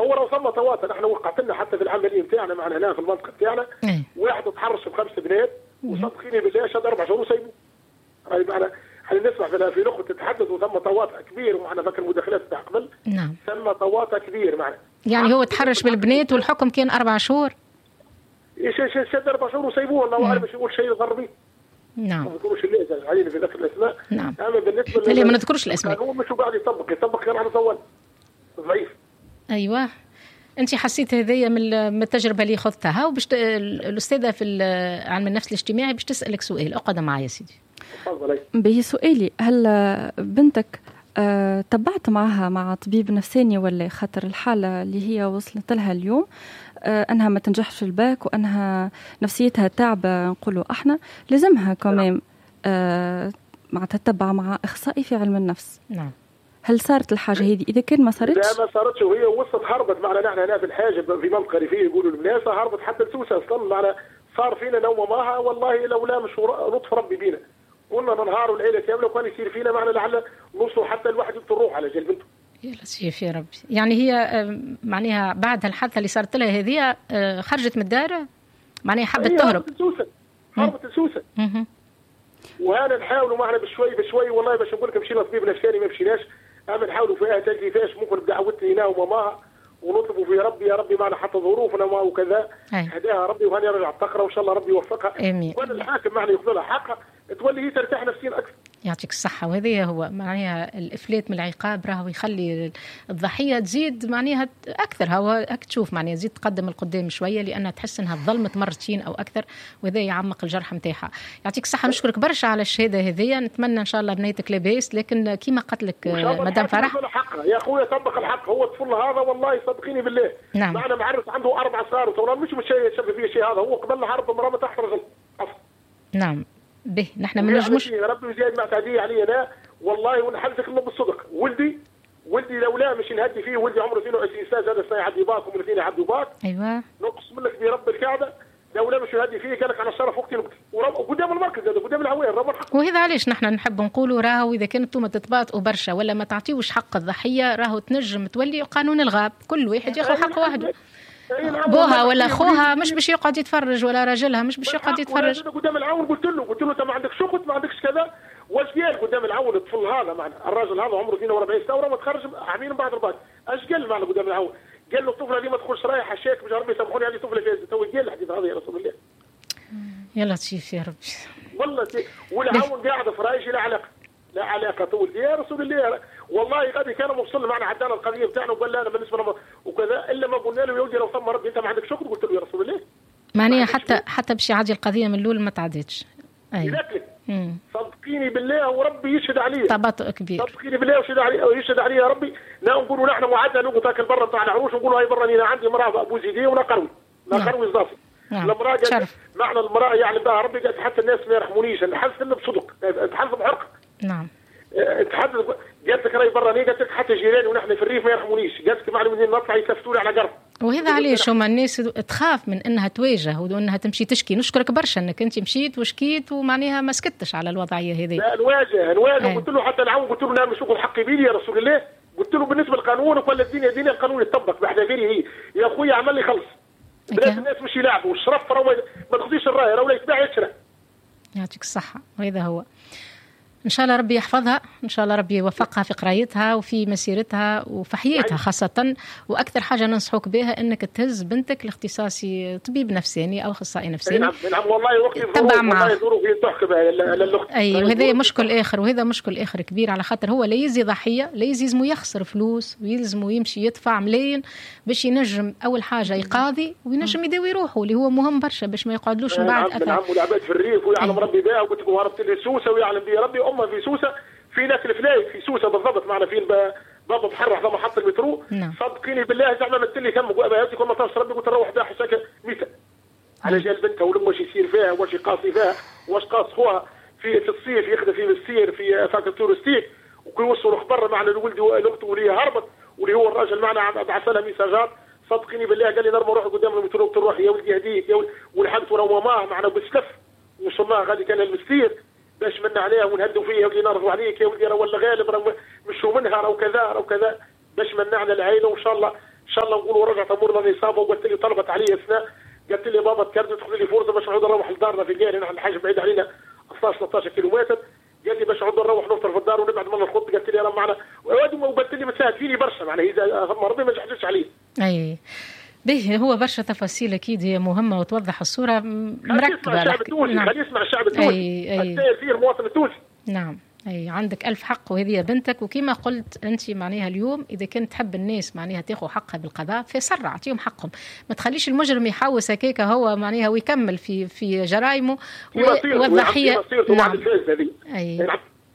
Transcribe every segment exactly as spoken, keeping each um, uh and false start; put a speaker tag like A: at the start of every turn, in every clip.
A: هو لو ثم طوات نحن وقعت لنا حتى في العمليه نتاعنا معنا هنا في المنطقه نتاعنا واحد تحرش بخمس بنات وصدقيني بالله شاد اربع شهور وسيبوه. هاي معنا احنا نسمع في في نخبه تتحدث وثم طواطا كبير ومعنا فاكر المداخلات بتاع قبل.
B: نعم.
A: ثم طواطا كبير معنا.
B: يعني هو تحرش بالبنات والحكم كان اربع شهور.
A: ايش ايش شاد اربع شهور وسيبوه والله اعلم ايش يقول شيء غربي.
B: نعم.
A: ما نذكرش اللي علينا في ذكر الاسماء.
B: نعم.
A: اما بالنسبه
B: اللي ما نذكرش الاسماء.
A: هو مش قاعد يطبق يطبق كان على طول ضعيف.
B: ايوه. انت حسيت هذيا من التجربه اللي خضتها وبش الاستاذه في علم النفس الاجتماعي باش تسالك سؤال. اقعد معايا يا سيدي.
A: تفضلي.
C: به سؤالي، هل بنتك أه تبعت معها مع طبيب نفساني ولا؟ خاطر الحاله اللي هي وصلت لها اليوم أه انها ما تنجحش في الباك وانها نفسيتها تعبه، نقولوا احنا لازمها كمان أه مع تتبع مع اخصائي في علم النفس.
B: نعم.
C: هل صارت الحاجه هذه؟ اذا كان ما صارتش
A: لا ما صارتش وهي وصلت هربت معنا نحن هنا في الحاجه في منطقه ريفيه يقولوا الناس هربت حتى لسوسه اصلا معنا صار فينا نوم معها والله لولا مش لطف ربي بينا قلنا ننهار والعيله كامله وكان يصير فينا معنا لعل نوصلوا حتى الواحد يقدر يروح على جال بنته.
B: يا لطيف يا ربي. يعني هي معناها بعد الحادثه اللي صارت لها هذه خرجت من الدار معناها حبت تهرب.
A: هربت لسوسه هربت لسوسه وهنا نحاولوا معنا بشوي بشوي والله باش نقول لك مشينا طبيب نفساني ما مشيناش. اما نحاولوا فيها تجري فيش ممكن بدعوتني هنا وماماها ونطلبوا في ربي يا ربي معنا حتى ظروفنا وكذا هداها ربي وهاني رجع تقرا وان شاء الله ربي يوفقها.
B: امين.
A: وان الحاكم معنا ياخذ لها حقها تولي هي ترتاح نفسيا اكثر.
B: يعطيك الصحة. وهذا هو معناها الإفلات من العقاب راهو يخلي الضحية تزيد معناها أكثر. هو تشوف معناها تزيد تقدم القدام شوية لأنها تحس أنها ظلمت مرتين أو أكثر وهذا يعمق الجرح متاعها. يعطيك الصحة. نشكرك برشا على الشهادة هذه. نتمنى إن شاء الله بنيتك لاباس لكن كيما قلت لك مدام فرح
A: يا أخويا طبق الحق. هو الطفل هذا والله صدقيني بالله.
B: نعم.
A: معنا معرس عنده أربع صار وتولى مش مش شيء شاف فيه شيء هذا هو قبل حرب مرة تحت رجل.
B: نعم. به نحن ما نجموش
A: ربي زياد ما تعدي علي انا والله ونحلفك الله بالصدق. ولدي ولدي لولا مش نهدي فيه ولدي عمره اثنين وعشرين سنه هذا السنه يعدي باك ومن الاثنين يعدوا باك.
B: ايوه.
A: نقسم لك برب الكعبه لولا مش نهدي فيه كانك على الشرف وقتي وقدام المركز هذا قدام العوين رب الحق.
B: وهذا علاش نحن نحب نقولوا راهو اذا كانت انتم تتباطئوا برشا ولا ما تعطيوش حق الضحيه راهو تنجم تولي قانون الغاب. كل واحد ياخذ حق وحده. بوها ولا اخوها مش باش يقعد يتفرج ولا راجلها مش باش يقعد يتفرج.
A: قدام العون قلت له قلت له انت ما عندكش شغل ما عندكش كذا واش قال قدام العون الطفل هذا معنا الراجل هذا عمره اثنين وأربعين سنه وراه متخرج عامين بعد الرباط. اش قال معنا قدام العون؟ قال له الطفله دي ما تدخلش رايحه شيك باش ربي يسامحوني هذه طفله جاهزه. تو قال الحديث هذا يا رسول الله.
B: يا لطيف يا ربي
A: والله والعون قاعد في رايش لا علاقه لا علاقه طول يا رسول الله. والله غادي كان موصل معنا عدانا القضيه بتاعنا وقال لا انا بالنسبه لنا وكذا الا ما قلنا له يا ولدي لو ثم ربي انت ما عندك شغل. قلت له يا رسول الله
B: معناها حتى حتى باش يعدي القضيه من الاول ما تعديتش.
A: ايوه صدقيني بالله وربي يشهد عليه
B: تباطؤ كبير.
A: صدقيني بالله ويشهد عليه ويشهد عليه يا ربي. لا نقولوا نحن وعدنا نقول تاكل برا نتاع العروش ونقولوا هاي برا انا عندي امراه ابو زيديه وانا قروي لا قروي اضافي. المراه معنى المراه يعني بها ربي قالت حتى الناس ما يرحمونيش نحس انه بصدق تحس بحرقه.
B: نعم.
A: تحدث قالت لك راي برا ني قالت لك حتى جيراني ونحن في الريف ما يرحمونيش. قالت لك معلم منين نطلع يسفتوا لي على قرب.
B: وهذا علاش هما الناس تخاف من انها تواجه وانها تمشي تشكي. نشكرك برشا انك انت مشيت وشكيت ومعناها ما سكتش على الوضعيه هذه.
A: لا نواجه نواجه. قلت له حتى العون قلت له نعمل شغل حقي بيدي يا رسول الله. قلت له بالنسبه للقانون ولا الدنيا دين القانون يطبق بحذافيره هي يا اخويا عمل لي خلص. بلاد الناس مش يلعبوا والشرف راه ما تاخذيش الرايه راه يتباع يشرى.
B: يعطيك الصحه. وهذا هو إن شاء الله ربي يحفظها. إن شاء الله ربي يوفقها في قرايتها وفي مسيرتها وفي حياتها خاصة. وأكثر حاجة ننصحوك بها أنك تهز بنتك لاختصاصي طبيب نفساني أو أخصائي نفساني.
A: نعم نعم والله وقت
B: تبع معه.
A: أي
B: وهذا مشكل آخر وهذا مشكل آخر كبير على خاطر هو لا يزي ضحية لا يلزمه يخسر فلوس ويلزمه يمشي يدفع ملايين باش ينجم أول حاجة يقاضي وينجم يداوي روحه اللي هو مهم برشا باش ما يقعدلوش من بعد
A: أثر. نعم والعباد في الريف ويعلم ربي بها وقلت لكم هربت لي سوسة ويعلم بي ربي أمه في سوسة في ناس الفلاي في سوسة بالضبط معنا في بابا بحر حدا محطة المترو. صدقيني بالله زعما مثل لي كم أباياتي كل ما طاش ربي قلت نروح بها حساك ميتة على جال بنتها ولما واش يصير فيها واش يقاصي فيها واش قاص خوها في في الصيف يخدم في السير في فاك التورستيك وكل وصلوا خبر معنا الولد والاخت واللي هربت واللي هو الراجل معنا بعث لها ميساجات. صدقيني بالله قال لي نرمى روح قدام المترو تروح يا ولدي هديك يا ولدي ولحقت ورا ماماه معنا بالسلف وصلناها غادي كان المستير باش من عليها ونهدوا فيها ولي نرضوا عليك يا ولدي راه ولا غالب راه مشوا منها راه كذا راه كذا باش منعنا العائله وان شاء الله ان شاء الله نقولوا رجعت امورنا الاصابه. وقلت لي طلبت علي اثناء قالت لي بابا تكرت تاخذ لي فرصه باش نعود نروح لدارنا في قايل، نحن حاجه بعيد علينا اثناش ثلاثة عشر كيلو متر. قالت لي باش نعود نروح نفطر في الدار ونبعد من الخط. قالت لي راه معنا وقالت لي مساعد فيني برشا معناها اذا ربي ما يحجزش عليه.
B: اي به هو برشا تفاصيل اكيد هي مهمه وتوضح الصوره مركبه.
A: الشعب التونسي خلي يسمع الشعب التونسي التاثير المواطن التونسي.
B: نعم اي عندك الف حق وهذه بنتك. وكما قلت انت معناها اليوم اذا كنت تحب الناس معناها تاخذ حقها بالقضاء فسرع اعطيهم حقهم، ما تخليش المجرم يحوس هكاك هو معناها ويكمل في في جرائمه والضحيه. نعم اي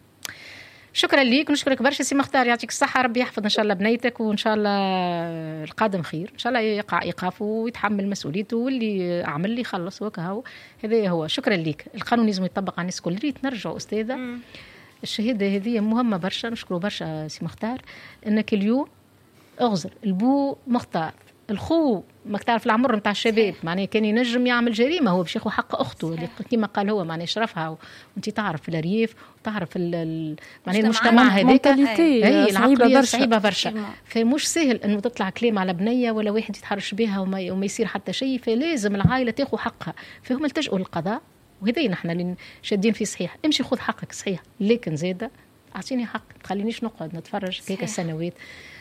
B: شكرا ليك ونشكرك برشا سي مختار، يعطيك الصحة، ربي يحفظ إن شاء الله بنيتك وإن شاء الله القادم خير، إن شاء الله يقع إيقافه ويتحمل مسؤوليته واللي أعمل لي خلص وكهو هذا هو. شكرا ليك. القانون لازم يطبق على الناس الكل. ريت نرجع أستاذة م. الشهادة هذه مهمة برشا، نشكره برشا سي مختار إنك اليوم أغزر البو مختار الخو ما تعرف العمر نتاع الشباب معناه كان ينجم يعمل جريمه هو باش ياخذ حق اخته اللي كما قال هو معناه شرفها وانت تعرف في الريف وتعرف معناه المجتمع هذاك هي العقليه صعيبه برشا. فمش سهل انه تطلع كلام على بنيه ولا واحد يتحرش بها وما, وما يصير حتى شيء، فلازم العائله تاخذ حقها. فهم التجؤوا للقضاء وهذا نحن اللي شادين فيه صحيح. امشي خذ حقك صحيح، لكن زاده اعطيني حق، ما تخلينيش نقعد نتفرج هيك سنوات.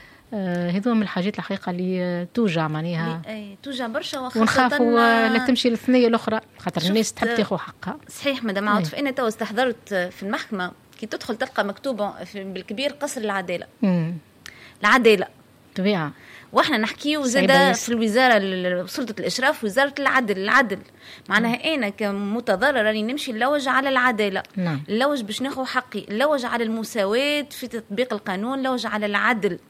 B: آه هذو من الحاجات الحقيقة اللي توجع معناها
D: اي توجع برشا
B: ونخافوا لا تمشي للثنية الأخرى خاطر الناس تحب تاخذ حقها.
D: صحيح مدام عاطف. أنا تو استحضرت في المحكمة كي تدخل تلقى مكتوبة بالكبير قصر العدالة. مم. العدالة
B: طبيعة
D: واحنا نحكيو زاده في الوزاره سلطه الاشراف وزاره العدل. العدل معناها انا كمتضرره راني نمشي نلوج على العداله،
B: نعم.
D: نلوج باش ناخذ حقي، نلوج على المساواه في تطبيق القانون، نلوج على العدل.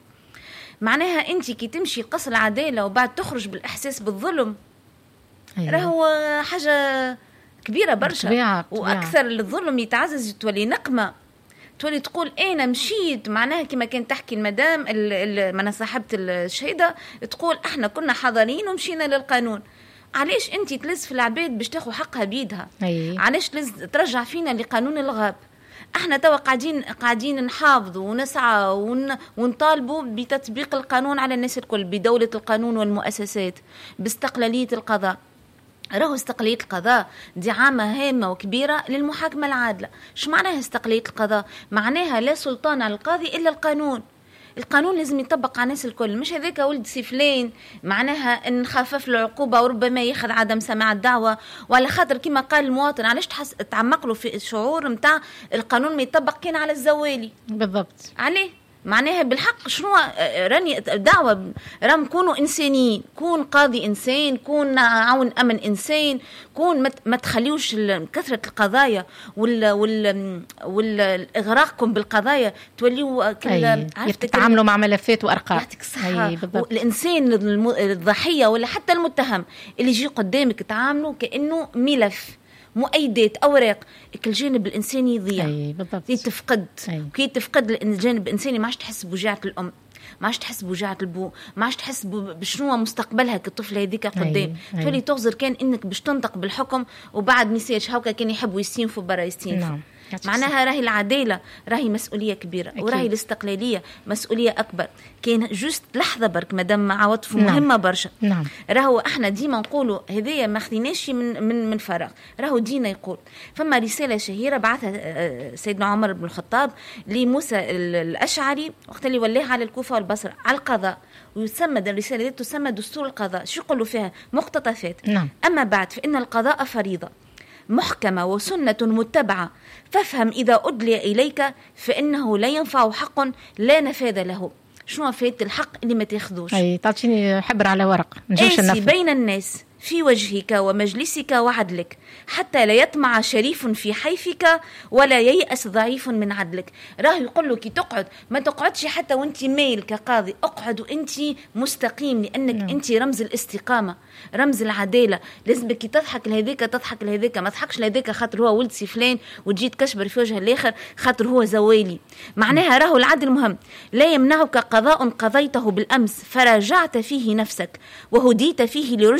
D: معناها انت كي تمشي قصر العداله وبعد تخرج بالاحساس بالظلم أيوة. راهو حاجه كبيره برشا
B: طبيعة.
D: واكثر الظلم يتعزز تولي نقمه، تولي تقول انا مشيت معناها كما كان تحكي المدام من صاحبه الشهيده تقول احنا كنا حاضرين ومشينا للقانون. علاش انت تلز في العباد باش تاخذ حقها بيدها؟
B: أيوة.
D: علاش تلز ترجع فينا لقانون الغاب؟ احنا توا قاعدين قاعدين نحافظوا ونسعى ون ونطالبوا بتطبيق القانون على الناس الكل، بدولة القانون والمؤسسات، باستقلالية القضاء. راهو استقلالية القضاء دي عامة هامة وكبيرة للمحاكمة العادلة. شو معناها استقلالية القضاء؟ معناها لا سلطان على القاضي إلا القانون. القانون لازم يطبق على الناس الكل، مش هذاك ولد سيفلين معناها نخفف له عقوبة وربما ياخذ عدم سماع الدعوة، وعلى خاطر كما قال المواطن علاش تحس تعمق له في الشعور متاع القانون ما يطبق كان على الزوالي
B: بالضبط.
D: عليه معناها بالحق شنو راني دعوة رام كونوا إنسانيين، كون قاضي إنسان، كون عون أمن إنسان، كون ما تخليوش كثرة القضايا وال وال والإغراقكم بالقضايا توليوا
B: كل تتعاملوا مع ملفات وأرقام.
D: يعطيك الصحة. الإنسان الضحية ولا حتى المتهم اللي يجي قدامك تعاملوا كأنه ملف مؤيدات أوراق، الجانب الإنساني يضيع.
B: أي بالضبط.
D: كي تفقد كي تفقد الجانب الإنساني ما عادش تحس بوجاعة الأم، ما عادش تحس بوجاعة البو، ما عادش تحس بشنو مستقبلها كالطفلة هذيك قدام. تولي تغزر كان إنك باش تنطق بالحكم وبعد نسيش هاكا كان يحبوا يستينفوا برا يستينفوا.
B: نعم.
D: معناها راهي العدالة راهي مسؤولية كبيرة أكيد. وراهي الاستقلالية مسؤولية أكبر. كان جوست لحظة برك مدام عوضف مهمة
B: نعم.
D: برشا.
B: نعم.
D: راهو احنا ديما نقولوا هذيا ما خديناش من من من فراغ، راهو دينا يقول فما رسالة شهيرة بعثها سيدنا عمر بن الخطاب لموسى الأشعري وقت اللي ولاه على الكوفة والبصرة على القضاء، ويسمى الرسالة دي تسمى دستور القضاء. شو يقولوا فيها؟ مقتطفات.
B: نعم.
D: أما بعد فإن القضاء فريضة محكمة وسنة متبعة، فافهم إذا أدلي إليك فإنه لا ينفع حق لا نفاذ له. شنو فايدة الحق اللي ما تاخذوش؟
B: أي تعطيني حبر على ورق نجمش
D: نفذ بين الناس في وجهك ومجلسك وعدلك حتى لا يطمع شريف في حيفك ولا ييأس ضعيف من عدلك. راه يقول له كي تقعد ما تقعدش حتى وانت ميل كقاضي، اقعد وانت مستقيم لأنك نعم. انت رمز الاستقامة، رمز العدالة. لازم كي تضحك لهذيك تضحك لهذيك، ما تضحكش لهذيك خاطر هو ولد سيفلان وتجي تكشبر في وجه الآخر خاطر هو زوالي. معناها راهو العدل مهم. لا يمنعك قضاء قضيته بالأمس فراجعت فيه نفسك وهديت فيه لرشدك أن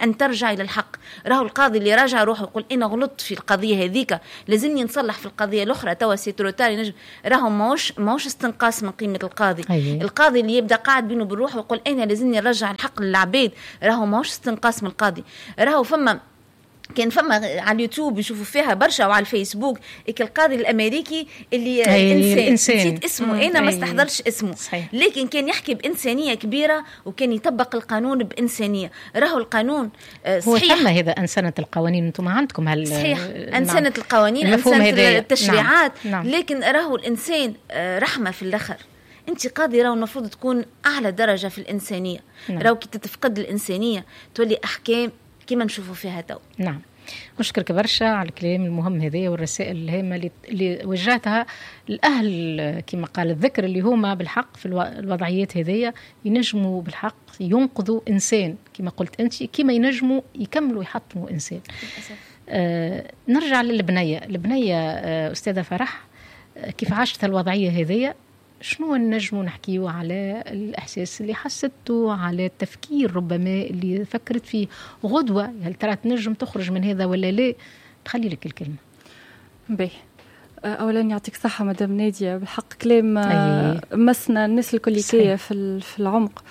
D: أن ترجع إلى الحق. راهو القاضي اللي راجع روحه يقول أنا غلطت في القضية هذيك لازمني نصلح في القضية الأخرى توا سيتروتاري نجم، راهو ماهوش ماهوش استنقاص من قيمة القاضي.
B: أيه.
D: القاضي اللي يبدأ قاعد بينه بالروح ويقول أنا لازمني نرجع الحق للعباد، راهو ماهوش استنقاص من القاضي. راهو فما كان فما على اليوتيوب يشوفوا فيها برشا وعلى الفيسبوك إك القاضي الأمريكي اللي
B: الإنسان,
D: الإنسان. نسيت اسمه أنا ما استحضرش اسمه
B: صحيح.
D: لكن كان يحكي بإنسانية كبيرة وكان يطبق القانون بإنسانية. راهو القانون صحيح
B: هو ثم هذا أنسنة القوانين أنتم عندكم هال
D: صحيح أنسنة القوانين أنسنة التشريعات.
B: نعم. نعم.
D: لكن راهو الإنسان رحمة في الآخر. أنت قاضي راهو المفروض تكون أعلى درجة في الإنسانية. نعم. راهو كي تتفقد الإنسانية تولي أحكام كما نشوفوا فيها تو.
B: نعم. نشكرك برشا على الكلام المهم هذا والرسائل الهامة اللي وجهتها الأهل كما قال الذكر اللي هما بالحق في الوضعيات هذية ينجموا بالحق ينقذوا إنسان كما قلت أنت، كما ينجموا يكملوا يحطموا إنسان. آه نرجع للبنية. البنية آه أستاذة فرح، آه كيف عاشت الوضعية هذية؟ شنو نجموا نحكيوا على الإحساس اللي حسته، على التفكير ربما اللي فكرت فيه غدوة، هل ترى تنجم تخرج من هذا ولا لا؟ نخلي لك الكلمة.
C: باهي، اولا يعطيك صحه مدام ناديه، بالحق كلام أيه. مسنا الناس الكليكيه في في العمق،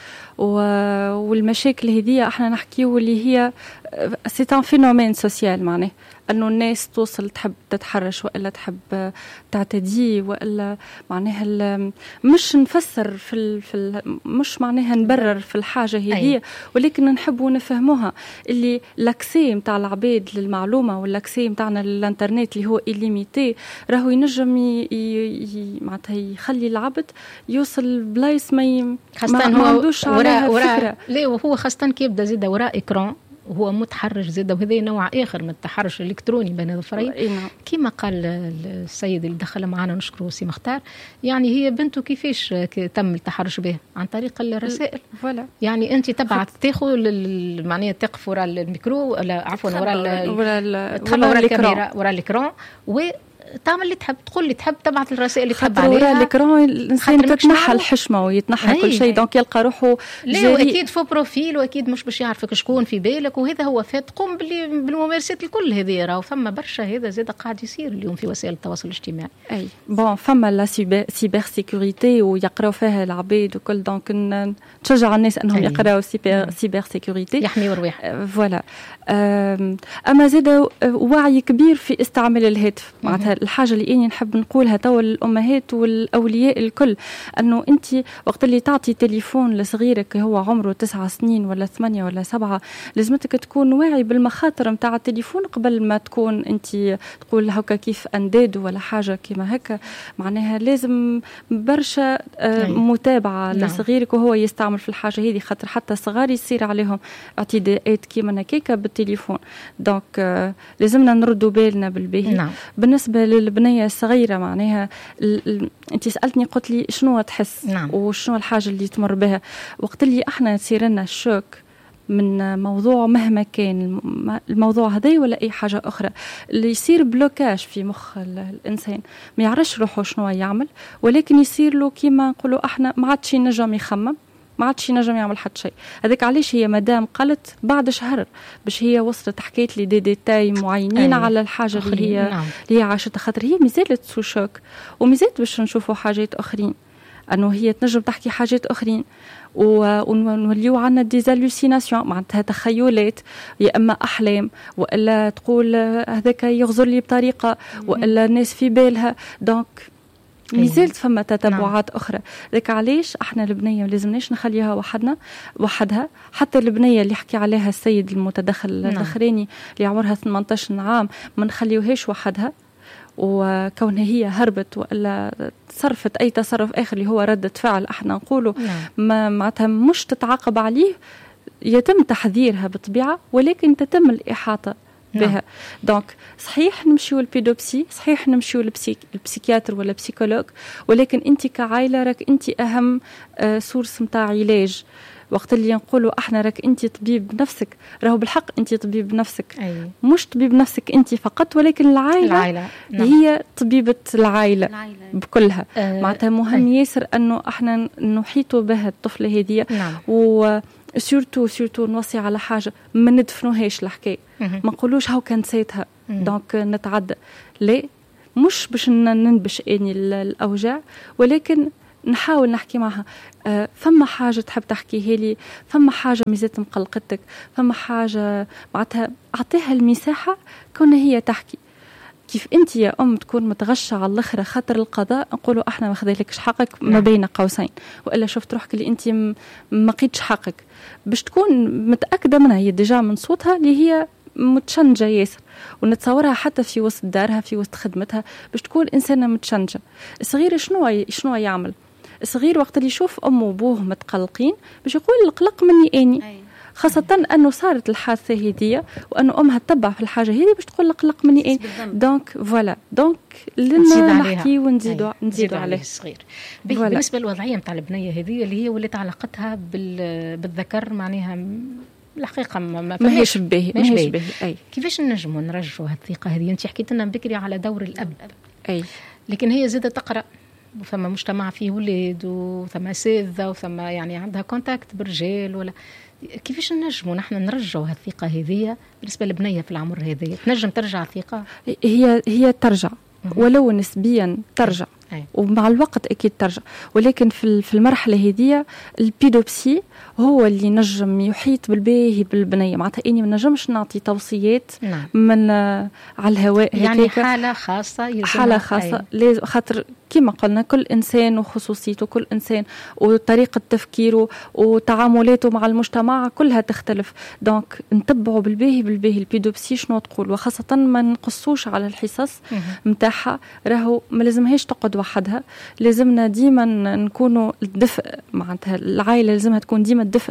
C: والمشاكل هذه احنا نحكيو اللي هي سي ان فينومين سوسيال، معناه انه الناس توصل تحب تتحرش والا تحب تعتدي والا معناها مش نفسر في ال في ال مش معناها نبرر في الحاجه هذه أيه. ولكن نحبوا نفهموها اللي لاكسي نتاع العباد للمعلومه واللاكسي نتاعنا للانترنت اللي هو إليميتي راهو ينجم معناتها يخلي العبد يوصل بلايص ما ما عندوش عليها فكره.
B: لا وهو خاصه كي يبدا زيد وراء اكران هو متحرش زيد، وهذا نوع آخر من التحرش الإلكتروني بين الظفرين. كما قال السيد اللي دخل معنا نشكره سي مختار، يعني هي بنته كيفاش تم التحرش به عن طريق الرسائل.
C: فوالا
B: يعني أنت تبعت تاخذ معناها تقف وراء الميكرو، لا عفوا وراء وراء الكاميرا وراء الإكران و تعمل اللي تحب، تقول اللي تحب، تبعت الرسائل اللي تحب عليها.
C: وراء الإكران الإنسان تتنحى الحشمة ويتنحى كل شيء، دونك يلقى روحه
B: لا وأكيد فو بروفيل، وأكيد مش باش يعرفك شكون في بالك، وهذا هو فات قوم بالممارسات الكل هذه. راهو فما برشا هذا زاد قاعد يصير اليوم في وسائل التواصل الاجتماعي.
C: أي بون فما لا سيبر سيكوريتي ويقراو فيها العباد وكل، دونك نشجع الناس أنهم يقراو سيبر سيبر سيكوريتي
B: يحميوا رواح.
C: فوالا. أما زاد وعي كبير في استعمال الهاتف. معناتها الحاجة اللي إني نحب نقولها توا للأمهات والأولياء الكل، أنه أنت وقت اللي تعطي تليفون لصغيرك هو عمره تسعة سنين ولا ثمانية ولا سبعة، لازمتك تكون واعي بالمخاطر متاع التليفون قبل ما تكون أنت تقول هكا كيف أنداد ولا حاجة كما هكا. معناها لازم برشا متابعة نعم. لصغيرك وهو يستعمل في الحاجة هذه، خاطر حتى الصغار يصير عليهم اعتداءات كيما هكاكا بالتليفون. دونك لازمنا نردوا بالنا بالباهي. نعم. بالنسبة للبنية الصغيرة معناها انت سألتني قلت لي شنو تحس نعم. وشنو الحاجة اللي تمر بها وقت اللي احنا تصير لنا الشوك من موضوع مهما كان الموضوع هذا ولا اي حاجة اخرى، اللي يصير بلوكاج في مخ الانسان، ما يعرفش روحه شنو يعمل، ولكن يصير له كيما نقولوا احنا ما عادش ينجم يخمم، ما عادش ينجم يعمل حتى شيء. هذاك علاش هي مدام قالت بعد شهر باش هي وصلت حكيت لي دي ديتاي معينين أيه. على الحاجه اللي هي نعم. اللي هي عاشتها، خاطر هي مازالت سو شوك ومازالت باش نشوفوا حاجات اخرين، انه هي تنجم تحكي حاجات اخرين ونوليو عنا ديزالوسيناسيون معناتها تخيلات يا اما احلام، والا تقول هذاك يغزر لي بطريقه والا الناس في بالها. دونك مازالت فما تتبعات نعم. أخرى. ذاك علاش احنا البنية لازمناش نخليها وحدنا وحدها، حتى البنية اللي حكي عليها السيد المتدخل نعم. الأخراني اللي عمرها ثمانية عشر عام ما نخليوهاش وحدها، وكونها هي هربت ولا تصرفت أي تصرف آخر اللي هو ردة فعل احنا نقوله نعم. ما معناتها مش تتعاقب عليه، يتم تحذيرها بطبيعة ولكن تتم الإحاطة بها. دونك صحيح نمشيو البيدوبسي، صحيح نمشيو البسيك البسيكياتر ولا بسيكولوج، ولكن انت كعائله راك انت اهم آه سورس نتاع علاج. وقت اللي نقولوا احنا راك انت طبيب نفسك، راهو بالحق انت طبيب نفسك أيه. مش طبيب نفسك انت فقط، ولكن العائله, العائلة. نعم. هي طبيبه العائله, العائلة. بكلها أه. معناتها مهم أيه. ياسر انه احنا نحيطوا بها الطفله هذه نعم. و سورتو سورتو نوصي على حاجه ما ندفنوهاش الحكايه، ما نقولوش هاو كان نسيتها دونك نتعدى، لا مش باش ننبش اني الاوجاع، ولكن نحاول نحكي معها. آه فما حاجه تحب تحكيها لي، فما حاجه ميزات مقلقتك، فما حاجه معناتها اعطيها المساحه كون هي تحكي. كيف انت يا ام تكون متغشة على الاخره خاطر القضاء، نقولوا احنا ما خذيلكش حقك ما بين قوسين، والا شفت روحك اللي انت ما قيتش حقك، باش تكون متاكده منها هي ديجا من صوتها اللي هي متشنجه ياسر، ونتصورها حتى في وسط دارها في وسط خدمتها باش تكون انسانه متشنجه. الصغير شنو شنو يعمل؟ الصغير وقت اللي يشوف امه وابوه متقلقين باش يقول القلق مني اني، خاصة أنه صارت الحادثة هذه وأنه أمها تتبع في الحاجة هذه باش تقول لك قلق مني إيه. دونك فوالا دونك لنا نحكي ونزيدوا نزيدوا عليه
B: الصغير. بالنسبة للوضعية متاع البنية هذه اللي هي ولات علاقتها بالذكر معناها الحقيقة ما
C: ماهيش باهي ماهيش باهي. أي
B: كيفاش نجموا نرجعوا هالثقة هذه؟ أنت حكيت لنا بكري على دور الأب،
C: أي
B: لكن هي زادة تقرأ وثم مجتمع فيه ولاد وثم أساتذة وثم يعني عندها كونتاكت برجال، ولا كيفاش نجموا نحن نرجعوا هالثقة هذه بالنسبة للبنية في العمر هذه؟ تنجم ترجع الثقة؟
C: هي هي ترجع ولو نسبيا ترجع، أي. ومع الوقت أكيد ترجع، ولكن في في المرحلة هذه البيدوبسي هو اللي نجم يحيط بالباهي بالبنية، معناتها إني ما نجمش نعطي توصيات
B: نعم.
C: من آه على الهواء،
B: يعني حالة خاصة
C: حالة خاصة لازم، خاطر كما قلنا كل إنسان وخصوصيته، كل إنسان وطريقة تفكيره وتعاملاته مع المجتمع كلها تختلف، دونك نتبعوا بالباهي بالباهي البيدوبسي شنو تقول، وخاصة ما نقصوش على الحصص متاعها، راهو ما لازمهاش تقعد وحدها، لازمنا ديما نكونوا الدفء، معناتها العائلة لازمها تكون ديما الدفء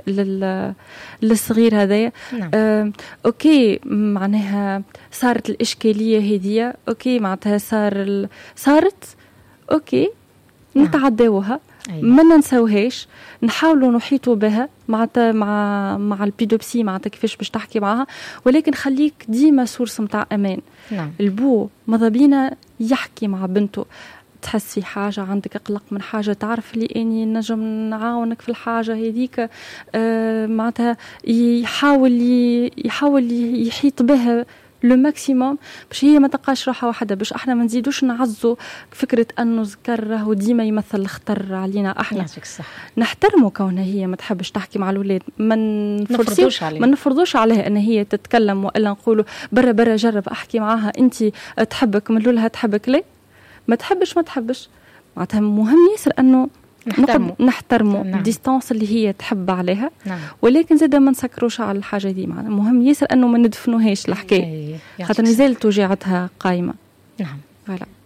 C: للصغير هذايا.
B: نعم.
C: آه، أوكي معناها صارت الإشكالية هذه، أوكي معناتها صار ال... صارت اوكي نتعداوها، ما ننسوهاش، نحاولوا نحيطوا بها مع مع مع البيدوبسي، معناتها كيفاش باش تحكي معها، ولكن خليك ديما سورس متاع امان.
B: نعم.
C: البو ماذا بينا يحكي مع بنته، تحس في حاجه عندك قلق من حاجه، تعرف لي اني نجم نعاونك في الحاجه هذيك، آه معناتها يحاول يحاول يحيط بها لو ماكسيموم باش هي ما تلقاش روحها وحدها، باش احنا ما نزيدوش نعزوا فكره انه ذكر راهو ديما يمثل الخطر علينا، احنا نحترموا كونها هي ما تحبش تحكي مع الاولاد، ما نفرضوش عليها ما نفرضوش عليها ان هي تتكلم، والا نقولوا برا برا جرب احكي معاها انت تحبك من لولها تحبك، لا ما تحبش ما تحبش، معناتها مهم ياسر انه نحترموا نحترموا نعم. الديستانس اللي هي تحب عليها،
B: نعم.
C: ولكن زاد ما نسكروش على الحاجه دي، معناها مهم ياسر انه ما ندفنوهاش الحكايه، خاطر مازال توجعتها قايمه.
B: نعم
C: فوالا.